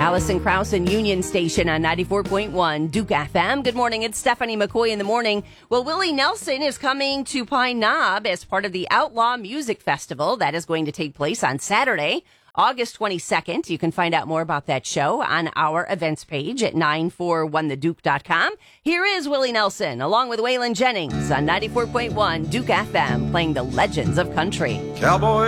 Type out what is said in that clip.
Allison Krause and Union Station on 94.1 Duke FM. Good morning. It's Stephanie McCoy in the morning. Well, Willie Nelson is coming to Pine Knob as part of the Outlaw Music Festival. That is going to take place on Saturday, August 22nd. You can find out more about that show on our events page at 941theduke.com. Here is Willie Nelson along with Waylon Jennings on 94.1 Duke FM playing the legends of country. Cowboy